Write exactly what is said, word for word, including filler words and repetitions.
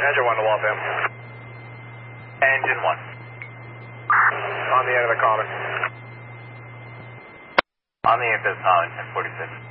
Engine one to Waltham. Engine one. On the end of the common. On the end of the common, ten forty-six.